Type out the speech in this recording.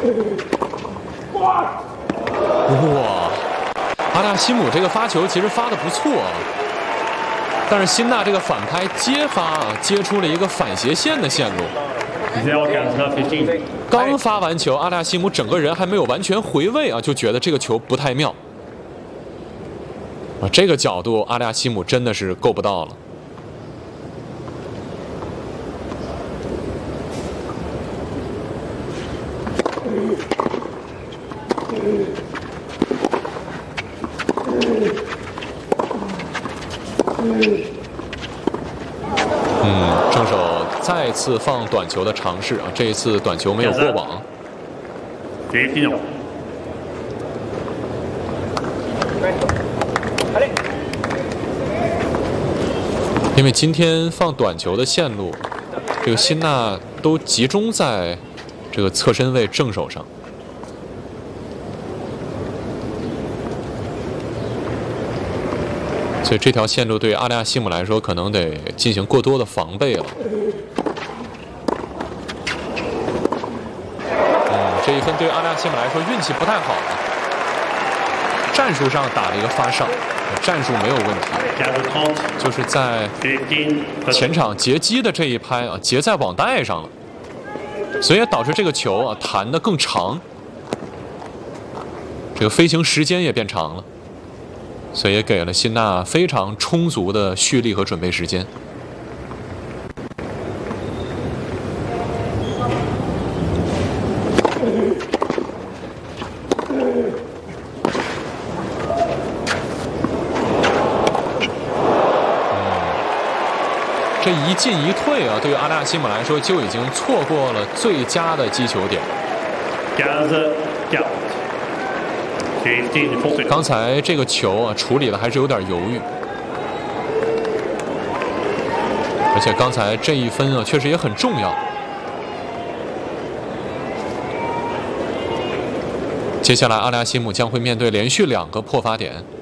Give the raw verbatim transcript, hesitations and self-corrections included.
哇，阿达西姆这个发球其实发的不错啊，但是辛纳这个反拍接发啊，接出了一个反斜线的线路。刚发完球，阿达西姆整个人还没有完全回位啊，就觉得这个球不太妙啊，这个角度阿达西姆真的是够不到了。 嗯，正手再次放短球的尝试啊，这一次短球没有过网。因为今天放短球的线路，这个辛纳都集中在这个侧身位正手上。 所以这条线路对阿达西姆来说，可能得进行过多的防备了。嗯，这一分对阿达西姆来说运气不太好了。战术上打了一个发上，战术没有问题，就是在前场截击的这一拍啊，截在网带上了，所以也导致这个球啊弹得更长，这个飞行时间也变长了。 所以也给了辛纳非常充足的蓄力和准备时间。嗯，这一进一退啊，对于阿达西姆来说就已经错过了最佳的击球点。 刚才这个球啊，处理的还是有点犹豫，而且刚才这一分啊，确实也很重要。接下来，阿达西姆将会面对连续两个破发点。